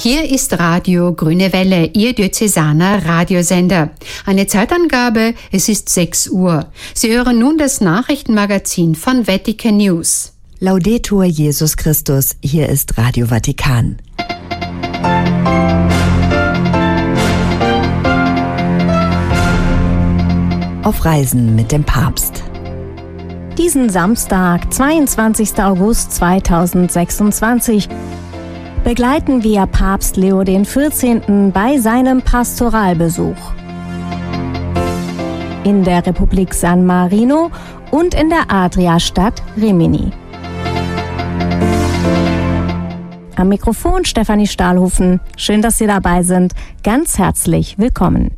Hier ist Radio Grüne Welle, Ihr diözesaner Radiosender. Eine Zeitangabe, es ist 6 Uhr. Sie hören nun das Nachrichtenmagazin von Vatican News. Laudetur Jesus Christus, hier ist Radio Vatikan. Auf Reisen mit dem Papst. Diesen Samstag, 22. August 2026, begleiten wir Papst Leo XIV. Bei seinem Pastoralbesuch in der Republik San Marino und in der Adria-Stadt Rimini. Am Mikrofon Stefanie Stahlhofen. Schön, dass Sie dabei sind. Ganz herzlich willkommen.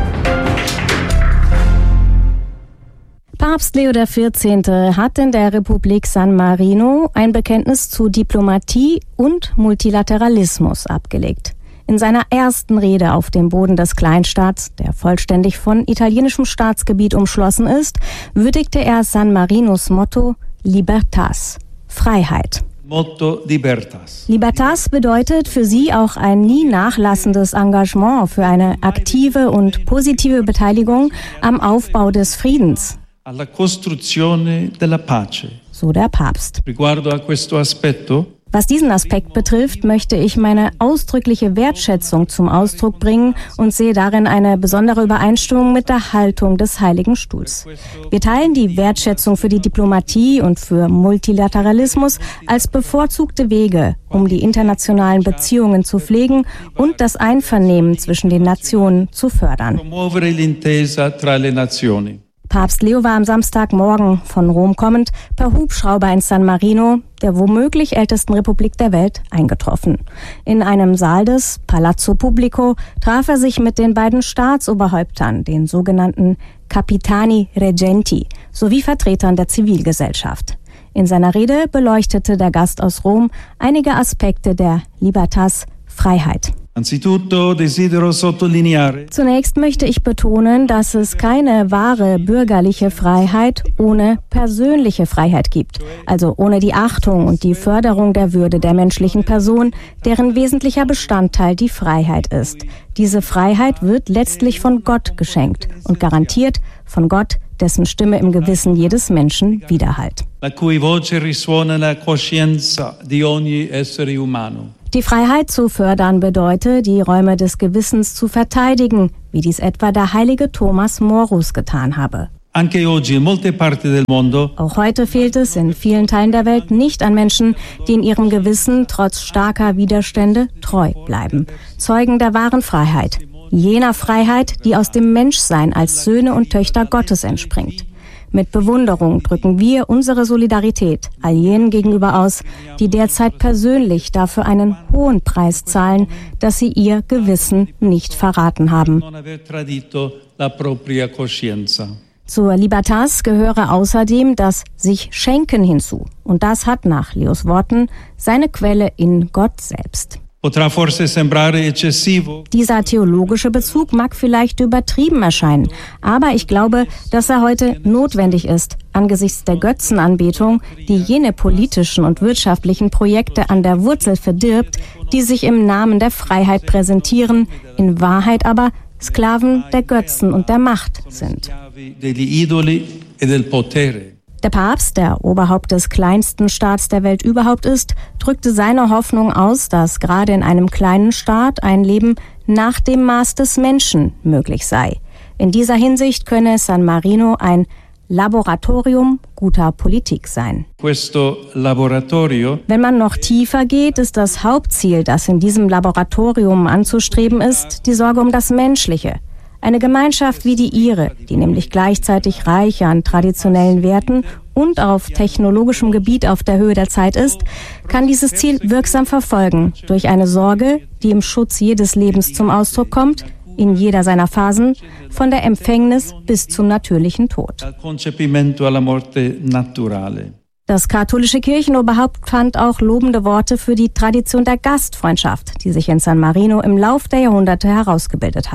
Papst Leo XIV. Hat in der Republik San Marino ein Bekenntnis zu Diplomatie und Multilateralismus abgelegt. In seiner ersten Rede auf dem Boden des Kleinstaats, der vollständig von italienischem Staatsgebiet umschlossen ist, würdigte er San Marinos Motto Libertas, Freiheit. Motto Libertas. Libertas bedeutet für sie auch ein nie nachlassendes Engagement für eine aktive und positive Beteiligung am Aufbau des Friedens. Alla costruzione della pace. So der Papst. Riguardo a questo aspetto, was diesen Aspekt betrifft, möchte ich meine ausdrückliche Wertschätzung zum Ausdruck bringen und sehe darin eine besondere Übereinstimmung mit der Haltung des Heiligen Stuhls. Wir teilen die Wertschätzung für die Diplomatie und für Multilateralismus als bevorzugte Wege, um die internationalen Beziehungen zu pflegen und das Einvernehmen zwischen den Nationen zu fördern. promuovere l'intesa tra le nazioni. Papst Leo war am Samstagmorgen von Rom kommend per Hubschrauber in San Marino, der womöglich ältesten Republik der Welt, eingetroffen. In einem Saal des Palazzo Pubblico traf er sich mit den beiden Staatsoberhäuptern, den sogenannten Capitani Reggenti, sowie Vertretern der Zivilgesellschaft. In seiner Rede beleuchtete der Gast aus Rom einige Aspekte der Libertas, Freiheit. Anzitutto desidero sottolineare Zunächst möchte ich betonen, dass es keine wahre bürgerliche Freiheit ohne persönliche Freiheit gibt, also ohne die Achtung und die Förderung der Würde der menschlichen Person, deren wesentlicher Bestandteil die Freiheit ist. Diese Freiheit wird letztlich von Gott geschenkt und garantiert von Gott, dessen Stimme im Gewissen jedes Menschen widerhallt. la cui voce risuona nella coscienza di ogni essere umano. Die Freiheit zu fördern bedeutet, die Räume des Gewissens zu verteidigen, wie dies etwa der heilige Thomas Morus getan habe. Anche oggi in molte parti del mondo Auch heute fehlt es in vielen Teilen der Welt nicht an Menschen, die in ihrem Gewissen trotz starker Widerstände treu bleiben. Zeugen der wahren Freiheit. Jener Freiheit, die aus dem Menschsein als Söhne und Töchter Gottes entspringt. Mit Bewunderung drücken wir unsere Solidarität all jenen gegenüber aus, die derzeit persönlich dafür einen hohen Preis zahlen, dass sie ihr Gewissen nicht verraten haben. non aver tradito la propria coscienza. Zur Libertas gehöre außerdem das sich Schenken hinzu. Und das hat nach Leos Worten seine Quelle in Gott selbst. Potrà forse sembrare eccessivo, Dieser theologische Bezug mag vielleicht übertrieben erscheinen, aber ich glaube, dass er heute notwendig ist, angesichts der Götzenanbetung, die jene politischen und wirtschaftlichen Projekte an der Wurzel verdirbt, die sich im Namen der Freiheit präsentieren, in Wahrheit aber Sklaven der Götzen und der Macht sind. degli idoli e del potere. Der Papst, der Oberhaupt des kleinsten Staats der Welt überhaupt ist, drückte seine Hoffnung aus, dass gerade in einem kleinen Staat ein Leben nach dem Maß des Menschen möglich sei. In dieser Hinsicht könne San Marino ein Laboratorium guter Politik sein. Questo laboratorio Wenn man noch tiefer geht, ist das Hauptziel, das in diesem Laboratorium anzustreben ist, die Sorge um das Menschliche. Eine Gemeinschaft wie die ihre, die nämlich gleichzeitig reich an traditionellen Werten und auf technologischem Gebiet auf der Höhe der Zeit ist, kann dieses Ziel wirksam verfolgen, durch eine Sorge, die im Schutz jedes Lebens zum Ausdruck kommt, in jeder seiner Phasen, von der Empfängnis bis zum natürlichen Tod. dal concepimento alla morte naturale. Das katholische Kirchenoberhaupt fand auch lobende Worte für die Tradition der Gastfreundschaft, die sich in San Marino im Lauf der Jahrhunderte herausgebildet habe.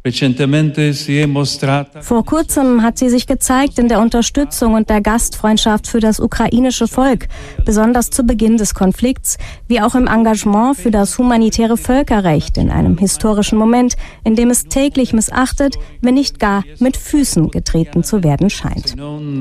Vor kurzem hat sie sich gezeigt in der Unterstützung und der Gastfreundschaft für das ukrainische Volk, besonders zu Beginn des Konflikts, wie auch im Engagement für das humanitäre Völkerrecht in einem historischen Moment, in dem es täglich missachtet, wenn nicht gar mit Füßen getreten zu werden scheint.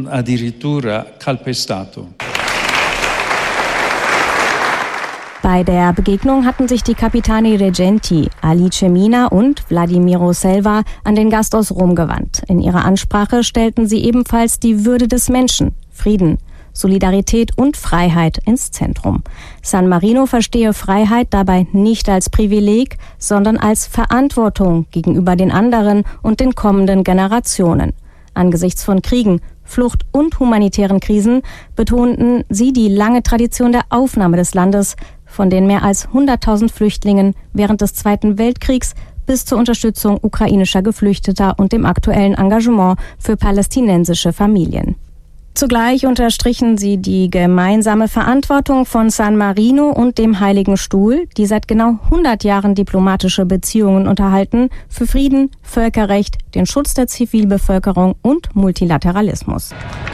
Bei der Begegnung hatten sich die Capitani Reggenti, Alice Mina und Vladimiro Selva an den Gast aus Rom gewandt. In ihrer Ansprache stellten sie ebenfalls die Würde des Menschen, Frieden, Solidarität und Freiheit ins Zentrum. San Marino verstehe Freiheit dabei nicht als Privileg, sondern als Verantwortung gegenüber den anderen und den kommenden Generationen. Angesichts von Kriegen, Flucht und humanitären Krisen betonten sie die lange Tradition der Aufnahme des Landes, von den mehr als 100.000 Flüchtlingen während des Zweiten Weltkriegs bis zur Unterstützung ukrainischer Geflüchteter und dem aktuellen Engagement für palästinensische Familien. Zugleich unterstrichen sie die gemeinsame Verantwortung von San Marino und dem Heiligen Stuhl, die seit genau 100 Jahren diplomatische Beziehungen unterhalten, für Frieden, Völkerrecht, den Schutz der Zivilbevölkerung und Multilateralismus.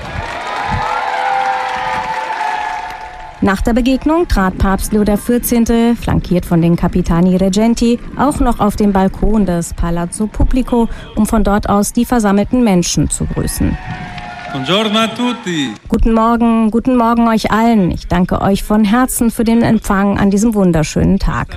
Nach der Begegnung trat Papst Leo XIV., flankiert von den Capitani Reggenti, auch noch auf den Balkon des Palazzo Pubblico, um von dort aus die versammelten Menschen zu grüßen. Buongiorno a tutti. Guten Morgen euch allen. Ich danke euch von Herzen für den Empfang an diesem wunderschönen Tag.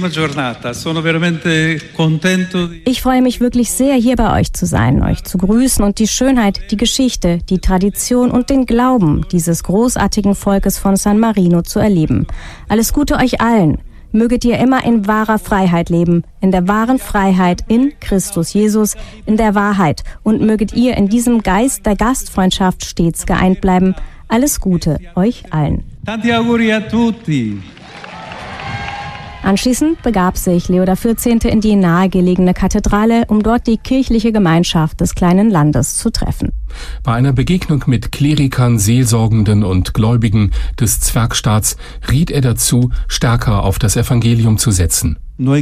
Ich freue mich wirklich sehr, hier bei euch zu sein, euch zu grüßen und die Schönheit, die Geschichte, die Tradition und den Glauben dieses großartigen Volkes von San Marino zu erleben. Alles Gute euch allen. Möget ihr immer in wahrer Freiheit leben, in der wahren Freiheit in Christus Jesus, in der Wahrheit. Und möget ihr in diesem Geist der Gastfreundschaft stets geeint bleiben. Alles Gute euch allen. Tanti auguri a tutti. Anschließend begab sich Leo XIV. In die nahegelegene Kathedrale, um dort die kirchliche Gemeinschaft des kleinen Landes zu treffen. Bei einer Begegnung mit Klerikern, Seelsorgenden und Gläubigen des Zwergstaats riet er dazu, stärker auf das Evangelium zu setzen. Wir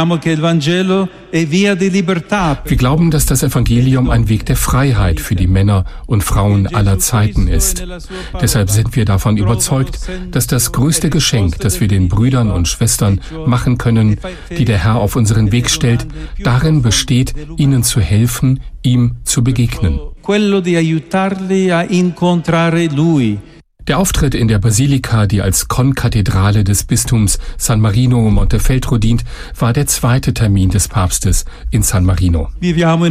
glauben, dass das Evangelium ein Weg der Freiheit für die Männer und Frauen aller Zeiten ist. Deshalb sind wir davon überzeugt, dass das größte Geschenk, das wir den Brüdern und Schwestern machen können, die der Herr auf unseren Weg stellt, darin besteht, ihnen zu helfen, ihm zu begegnen. Der Auftritt in der Basilika, die als Konkathedrale des Bistums San Marino Montefeltro dient, war der zweite Termin des Papstes in San Marino. Wir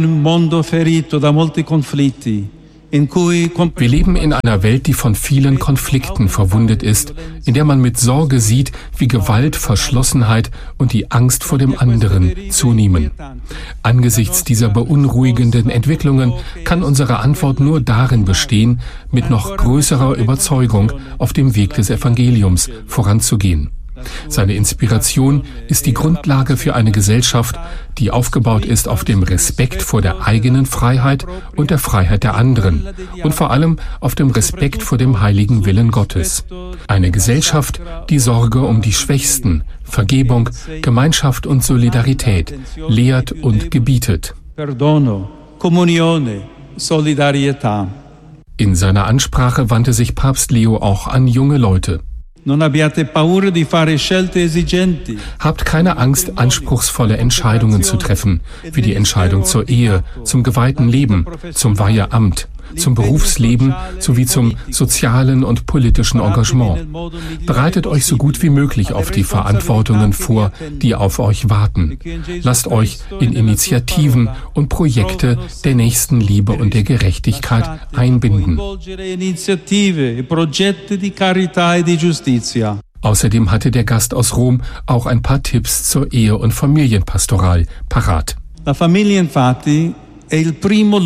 leben in einer Welt, die von vielen Konflikten verwundet ist, in der man mit Sorge sieht, wie Gewalt, Verschlossenheit und die Angst vor dem anderen zunehmen. Angesichts dieser beunruhigenden Entwicklungen kann unsere Antwort nur darin bestehen, mit noch größerer Überzeugung auf dem Weg des Evangeliums voranzugehen. Seine Inspiration ist die Grundlage für eine Gesellschaft, die aufgebaut ist auf dem Respekt vor der eigenen Freiheit und der Freiheit der anderen und vor allem auf dem Respekt vor dem heiligen Willen Gottes. Eine Gesellschaft, die Sorge um die Schwächsten, Vergebung, Gemeinschaft und Solidarität lehrt und gebietet. In seiner Ansprache wandte sich Papst Leo auch an junge Leute. Habt keine Angst, anspruchsvolle Entscheidungen zu treffen, wie die Entscheidung zur Ehe, zum geweihten Leben, zum Weiheamt, zum Berufsleben sowie zum sozialen und politischen Engagement. Bereitet euch so gut wie möglich auf die Verantwortungen vor, die auf euch warten. Lasst euch in Initiativen und Projekte der Nächstenliebe und der Gerechtigkeit einbinden. Außerdem hatte der Gast aus Rom auch ein paar Tipps zur Ehe- und Familienpastoral parat. Die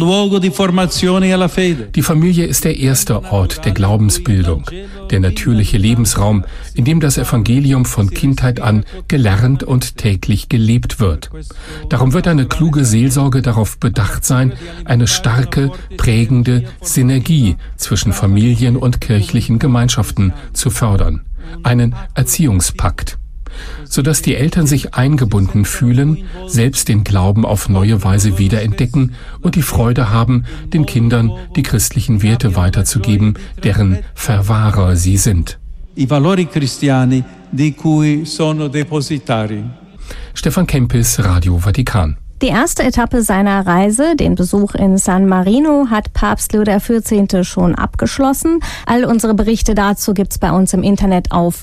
Familie ist der erste Ort der Glaubensbildung, der natürliche Lebensraum, in dem das Evangelium von Kindheit an gelernt und täglich gelebt wird. Darum wird eine kluge Seelsorge darauf bedacht sein, eine starke, prägende Synergie zwischen Familien und kirchlichen Gemeinschaften zu fördern. Einen Erziehungspakt. sodass die Eltern sich eingebunden fühlen, selbst den Glauben auf neue Weise wiederentdecken und die Freude haben, den Kindern die christlichen Werte weiterzugeben, deren Verwahrer sie sind. I valori cristiani di cui sono depositari. Stefan Kempis, Radio Vatikan. Die erste Etappe seiner Reise, den Besuch in San Marino, hat Papst Leo XIV. Schon abgeschlossen. All unsere Berichte dazu gibt's bei uns im Internet auf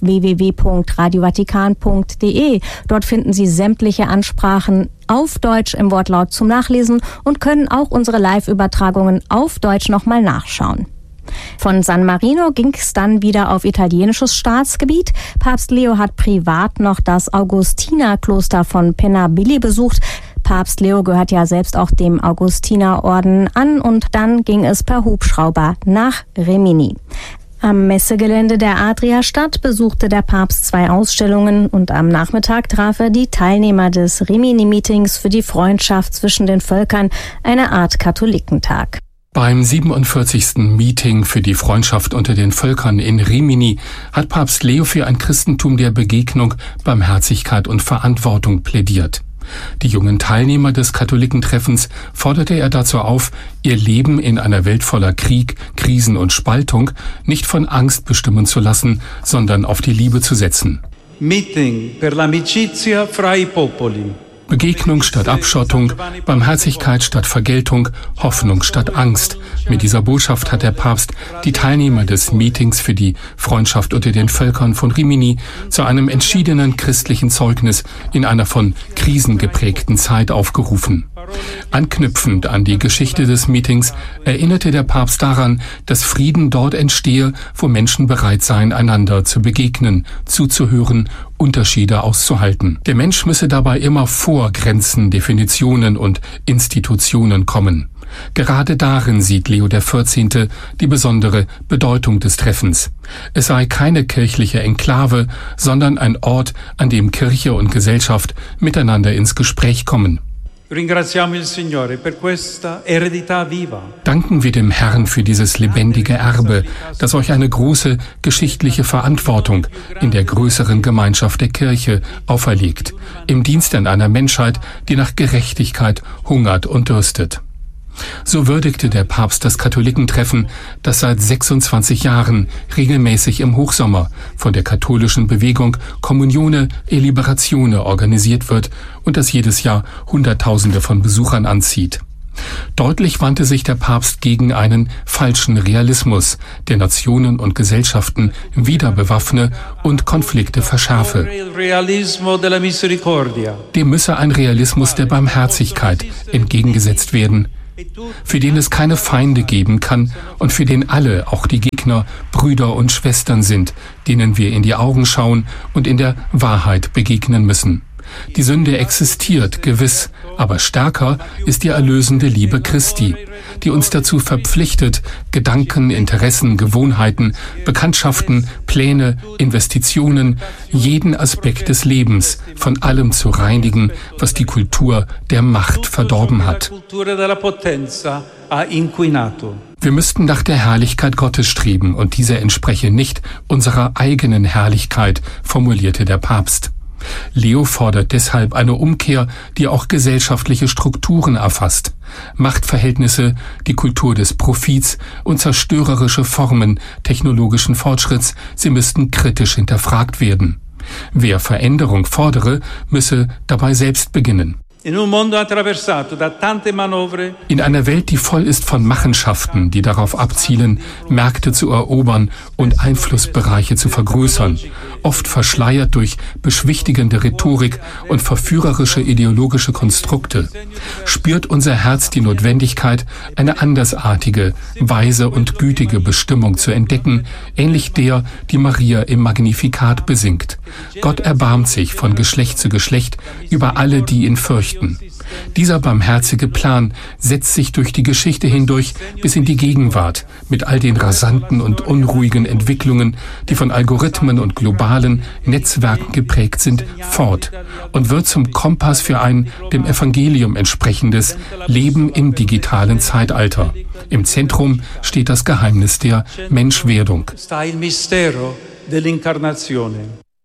www.radiovatikan.de. Dort finden Sie sämtliche Ansprachen auf Deutsch im Wortlaut zum Nachlesen und können auch unsere Live-Übertragungen auf Deutsch nochmal nachschauen. Von San Marino ging es dann wieder auf italienisches Staatsgebiet. Papst Leo hat privat noch das Augustinerkloster von Penabilli besucht. Papst Leo gehört ja selbst auch dem Augustinerorden an und dann ging es per Hubschrauber nach Rimini. Am Messegelände der Adriastadt besuchte der Papst 2 Ausstellungen und am Nachmittag traf er die Teilnehmer des Rimini-Meetings für die Freundschaft zwischen den Völkern, eine Art Katholikentag. Beim 47. Meeting für die Freundschaft unter den Völkern in Rimini hat Papst Leo für ein Christentum der Begegnung, Barmherzigkeit und Verantwortung plädiert. Die jungen Teilnehmer des Katholikentreffens forderte er dazu auf, ihr Leben in einer Welt voller Krieg, Krisen und Spaltung nicht von Angst bestimmen zu lassen, sondern auf die Liebe zu setzen. Meeting per l'amicizia fra i popoli. Begegnung statt Abschottung, Barmherzigkeit statt Vergeltung, Hoffnung statt Angst. Mit dieser Botschaft hat der Papst die Teilnehmer des Meetings für die Freundschaft unter den Völkern von Rimini zu einem entschiedenen christlichen Zeugnis in einer von Krisen geprägten Zeit aufgerufen. Anknüpfend an die Geschichte des Meetings erinnerte der Papst daran, dass Frieden dort entstehe, wo Menschen bereit seien, einander zu begegnen, zuzuhören, Unterschiede auszuhalten. Der Mensch müsse dabei immer vor Grenzen, Definitionen und Institutionen kommen. Gerade darin sieht Leo XIV. Die besondere Bedeutung des Treffens. Es sei keine kirchliche Enklave, sondern ein Ort, an dem Kirche und Gesellschaft miteinander ins Gespräch kommen. Danken wir dem Herrn für dieses lebendige Erbe, das euch eine große geschichtliche Verantwortung in der größeren Gemeinschaft der Kirche auferlegt, im Dienst an einer Menschheit, die nach Gerechtigkeit hungert und dürstet. So würdigte der Papst das Katholikentreffen, das seit 26 Jahren regelmäßig im Hochsommer von der katholischen Bewegung Communione e Liberazione organisiert wird und das jedes Jahr Hunderttausende von Besuchern anzieht. Deutlich wandte sich der Papst gegen einen falschen Realismus, der Nationen und Gesellschaften wieder bewaffne und Konflikte verschärfe. Dem müsse ein Realismus der Barmherzigkeit entgegengesetzt werden, für den es keine Feinde geben kann und für den alle, auch die Gegner, Brüder und Schwestern sind, denen wir in die Augen schauen und in der Wahrheit begegnen müssen. Die Sünde existiert, gewiss, aber stärker ist die erlösende Liebe Christi, die uns dazu verpflichtet, Gedanken, Interessen, Gewohnheiten, Bekanntschaften, Pläne, Investitionen, jeden Aspekt des Lebens von allem zu reinigen, was die Kultur der Macht verdorben hat. Wir müssten nach der Herrlichkeit Gottes streben und diese entspreche nicht unserer eigenen Herrlichkeit, formulierte der Papst. Leo fordert deshalb eine Umkehr, die auch gesellschaftliche Strukturen erfasst. Machtverhältnisse, die Kultur des Profits und zerstörerische Formen technologischen Fortschritts, sie müssten kritisch hinterfragt werden. Wer Veränderung fordere, müsse dabei selbst beginnen. In einer Welt, die voll ist von Machenschaften, die darauf abzielen, Märkte zu erobern und Einflussbereiche zu vergrößern, oft verschleiert durch beschwichtigende Rhetorik und verführerische ideologische Konstrukte, spürt unser Herz die Notwendigkeit, eine andersartige, weise und gütige Bestimmung zu entdecken, ähnlich der, die Maria im Magnificat besingt. Gott erbarmt sich von Geschlecht zu Geschlecht über alle, die ihn fürchten. Dieser barmherzige Plan setzt sich durch die Geschichte hindurch bis in die Gegenwart mit all den rasanten und unruhigen Entwicklungen, die von Algorithmen und globalen Netzwerken geprägt sind, fort und wird zum Kompass für ein dem Evangelium entsprechendes Leben im digitalen Zeitalter. Im Zentrum steht das Geheimnis der Menschwerdung.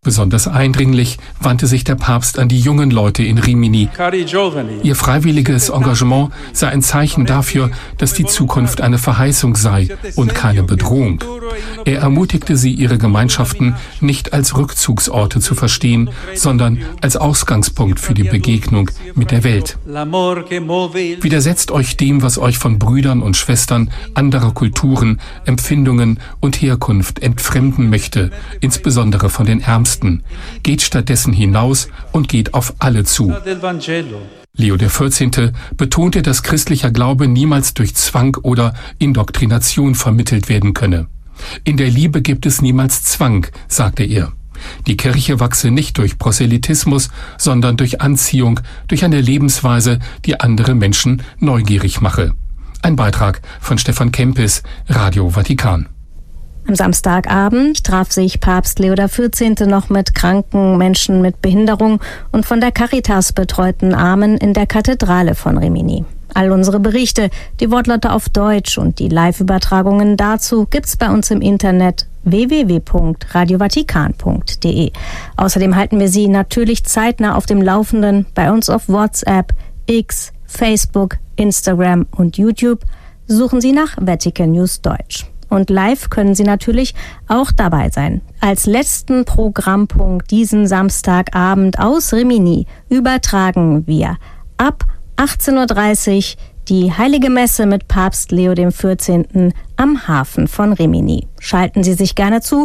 Besonders eindringlich wandte sich der Papst an die jungen Leute in Rimini. Ihr freiwilliges Engagement sei ein Zeichen dafür, dass die Zukunft eine Verheißung sei und keine Bedrohung. Er ermutigte sie, ihre Gemeinschaften nicht als Rückzugsorte zu verstehen, sondern als Ausgangspunkt für die Begegnung mit der Welt. Widersetzt euch dem, was euch von Brüdern und Schwestern anderer Kulturen, Empfindungen und Herkunft entfremden möchte, insbesondere von den Ärmsten. Geht stattdessen hinaus und geht auf alle zu. Leo XIV. Betonte, dass christlicher Glaube niemals durch Zwang oder Indoktrination vermittelt werden könne. In der Liebe gibt es niemals Zwang, sagte er. Die Kirche wachse nicht durch Proselytismus, sondern durch Anziehung, durch eine Lebensweise, die andere Menschen neugierig mache. Ein Beitrag von Stefan Kempis, Radio Vatikan. Am Samstagabend traf sich Papst Leo XIV. Noch mit kranken Menschen mit Behinderung und von der Caritas betreuten Armen in der Kathedrale von Rimini. All unsere Berichte, die Wortlaute auf Deutsch und die Live-Übertragungen dazu gibt's bei uns im Internet www.radiovatikan.de. Außerdem halten wir Sie natürlich zeitnah auf dem Laufenden bei uns auf WhatsApp, X, Facebook, Instagram und YouTube. Suchen Sie nach Vatican News Deutsch. Und live können Sie natürlich auch dabei sein. Als letzten Programmpunkt diesen Samstagabend aus Rimini übertragen wir ab 18:30 Uhr die Heilige Messe mit Papst Leo XIV. Am Hafen von Rimini. Schalten Sie sich gerne zu,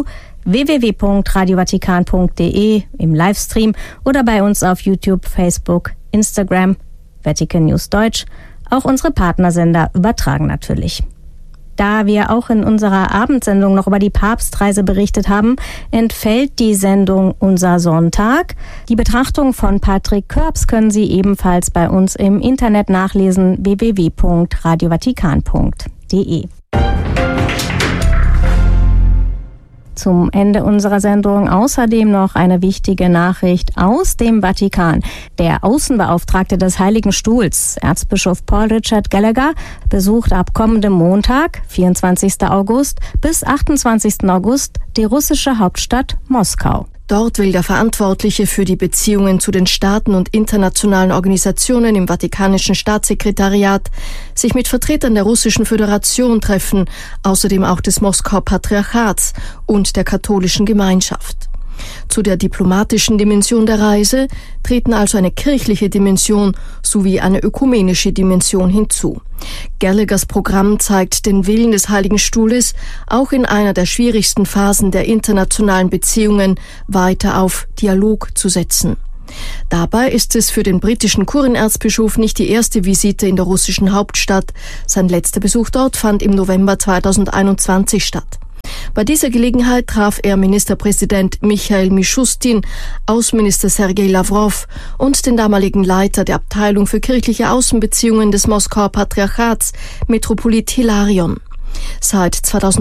www.radiovatikan.de im Livestream oder bei uns auf YouTube, Facebook, Instagram, Vatican News Deutsch. Auch unsere Partnersender übertragen natürlich. Da wir auch in unserer Abendsendung noch über die Papstreise berichtet haben, entfällt die Sendung Unser Sonntag. Die Betrachtung von Patrick Körbs können Sie ebenfalls bei uns im Internet nachlesen, www.radiovatikan.de. Zum Ende unserer Sendung außerdem noch eine wichtige Nachricht aus dem Vatikan. Der Außenbeauftragte des Heiligen Stuhls, Erzbischof Paul Richard Gallagher, besucht ab kommendem Montag, 24. August bis 28. August die russische Hauptstadt Moskau. Dort will der Verantwortliche für die Beziehungen zu den Staaten und internationalen Organisationen im Vatikanischen Staatssekretariat sich mit Vertretern der Russischen Föderation treffen, außerdem auch des Moskauer Patriarchats und der katholischen Gemeinschaft. Zu der diplomatischen Dimension der Reise treten also eine kirchliche Dimension sowie eine ökumenische Dimension hinzu. Gallaghers Programm zeigt den Willen des Heiligen Stuhles, auch in einer der schwierigsten Phasen der internationalen Beziehungen weiter auf Dialog zu setzen. Dabei ist es für den britischen Kurienerzbischof nicht die erste Visite in der russischen Hauptstadt. Sein letzter Besuch dort fand im November 2021 statt. Bei dieser Gelegenheit traf er Ministerpräsident Michail Mishustin, Außenminister Sergei Lavrov und den damaligen Leiter der Abteilung für kirchliche Außenbeziehungen des Moskauer Patriarchats, Metropolit Hilarion. Seit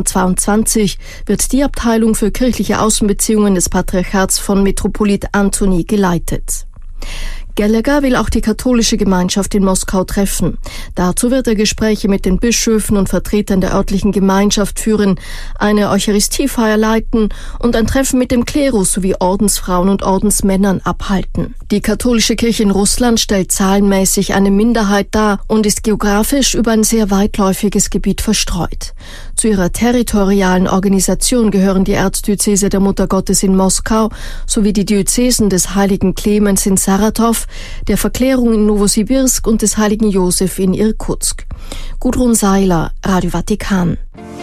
2022 wird die Abteilung für kirchliche Außenbeziehungen des Patriarchats von Metropolit Antoni geleitet. Gallagher will auch die katholische Gemeinschaft in Moskau treffen. Dazu wird er Gespräche mit den Bischöfen und Vertretern der örtlichen Gemeinschaft führen, eine Eucharistiefeier leiten und ein Treffen mit dem Klerus sowie Ordensfrauen und Ordensmännern abhalten. Die katholische Kirche in Russland stellt zahlenmäßig eine Minderheit dar und ist geografisch über ein sehr weitläufiges Gebiet verstreut. Zu ihrer territorialen Organisation gehören die Erzdiözese der Muttergottes in Moskau sowie die Diözesen des Heiligen Clemens in Saratow, der Verklärung in Novosibirsk und des Heiligen Josef in Irkutsk. Gudrun Seiler, Radio Vatikan.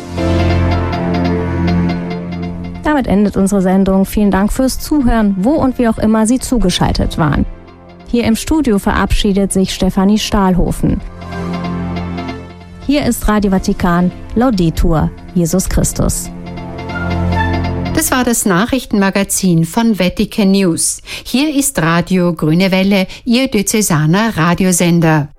Damit endet unsere Sendung. Vielen Dank fürs Zuhören, wo und wie auch immer Sie zugeschaltet waren. Hier im Studio verabschiedet sich Stefanie Stahlhofen. Hier ist Radio Vatikan, Laudetur Jesus Christus. Das war das Nachrichtenmagazin von Vatican News. Hier ist Radio Grüne Welle, Ihr diözesaner Radiosender.